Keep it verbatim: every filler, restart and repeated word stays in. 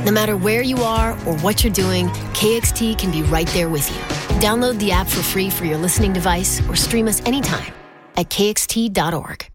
No matter where you are or what you're doing, K X T can be right there with you. Download the app for free for your listening device or stream us anytime at K X T dot org.